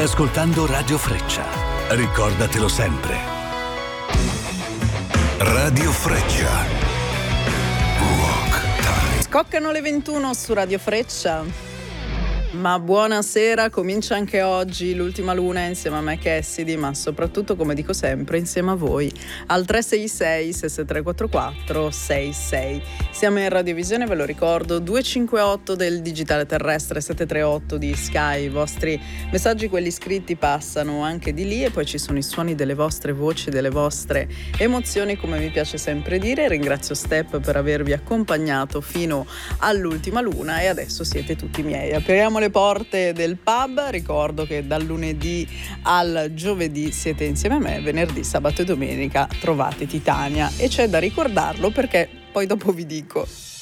Stai ascoltando Radio Freccia. Ricordatelo sempre. Radio Freccia. Rock Time. Scoccano le 21 su Radio Freccia. Ma buonasera, comincia anche oggi l'ultima luna insieme a me Cassidy, ma soprattutto, come dico sempre, insieme a voi al 366 6344 66. Siamo in radiovisione, ve lo ricordo, 258 del digitale terrestre, 738 di Sky. I vostri messaggi, quelli scritti, passano anche di lì, e poi ci sono i suoni delle vostre voci, delle vostre emozioni, come mi piace sempre dire. Ringrazio Step per avervi accompagnato fino all'ultima luna, e adesso siete tutti miei. Apriamo le porte del pub. Ricordo che dal lunedì al giovedì siete insieme a me, venerdì, sabato e domenica trovate Titania, e c'è da ricordarlo perché poi dopo vi dico.